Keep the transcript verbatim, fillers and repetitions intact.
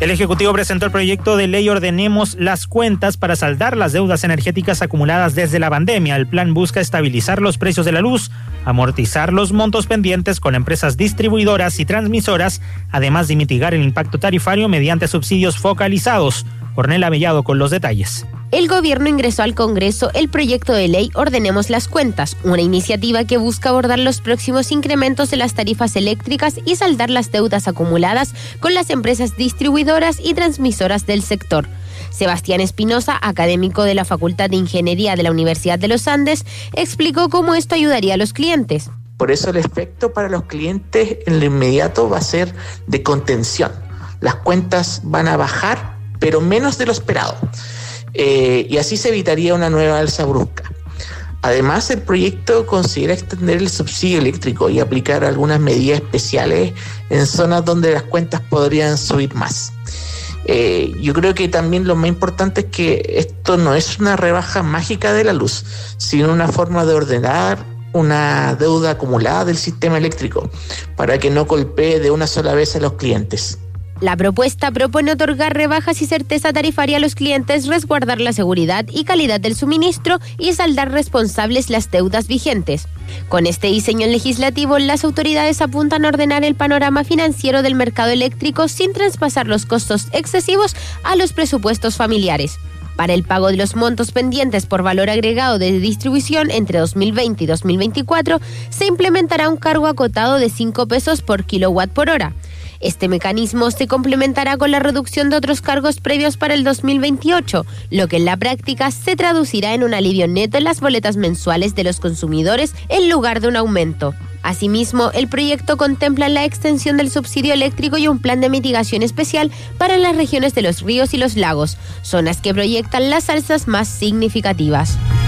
El Ejecutivo presentó el proyecto de ley Ordenemos las Cuentas para saldar las deudas energéticas acumuladas desde la pandemia. El plan busca estabilizar los precios de la luz, amortizar los montos pendientes con empresas distribuidoras y transmisoras, además de mitigar el impacto tarifario mediante subsidios focalizados. Ornella Mellado con los detalles. El gobierno ingresó al Congreso el proyecto de ley Ordenemos las Cuentas, una iniciativa que busca abordar los próximos incrementos de las tarifas eléctricas y saldar las deudas acumuladas con las empresas distribuidoras y transmisoras del sector. Sebastián Espinosa, académico de la Facultad de Ingeniería de la Universidad de los Andes, explicó cómo esto ayudaría a los clientes. Por eso el efecto para los clientes en lo inmediato va a ser de contención. Las cuentas van a bajar, pero menos de lo esperado. Eh, y así se evitaría una nueva alza brusca. Además, el proyecto considera extender el subsidio eléctrico y aplicar algunas medidas especiales en zonas donde las cuentas podrían subir más. Eh, yo creo que también lo más importante es que esto no es una rebaja mágica de la luz, sino una forma de ordenar una deuda acumulada del sistema eléctrico para que no golpee de una sola vez a los clientes. La propuesta propone otorgar rebajas y certeza tarifaria a los clientes, resguardar la seguridad y calidad del suministro y saldar responsables las deudas vigentes. Con este diseño legislativo, las autoridades apuntan a ordenar el panorama financiero del mercado eléctrico sin traspasar los costos excesivos a los presupuestos familiares. Para el pago de los montos pendientes por valor agregado de distribución entre dos mil veinte y dos mil veinticuatro, se implementará un cargo acotado de cinco pesos por kilowatt por hora. Este mecanismo se complementará con la reducción de otros cargos previos para el dos mil veintiocho, lo que en la práctica se traducirá en un alivio neto en las boletas mensuales de los consumidores en lugar de un aumento. Asimismo, el proyecto contempla la extensión del subsidio eléctrico y un plan de mitigación especial para las regiones de los ríos y los lagos, zonas que proyectan las alzas más significativas.